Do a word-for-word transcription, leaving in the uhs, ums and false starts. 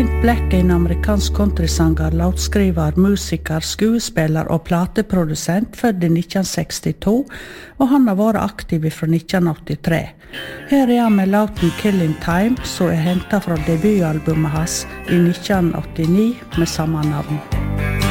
Clint Black er en amerikansk countrysanger, låtskriver, musiker, skuespiller og plateprodusent født i nitten sekstito, og han har vært aktiv fra nitten åttitre. Her er han med låten Killing Time, som er hentet fra debutalbumet hans i nitten åttini med samme navn.